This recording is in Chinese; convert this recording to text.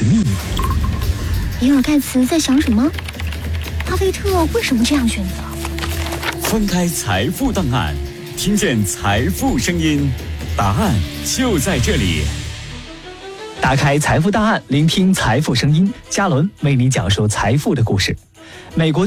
秘密。 比尔盖茨在想什么？巴菲特为什么这样选择？ 翻开财富档案，听见财富声音，答案就在这里。 打开财富档案，聆听财富声音，嘉伦为你讲述财富的故事。美国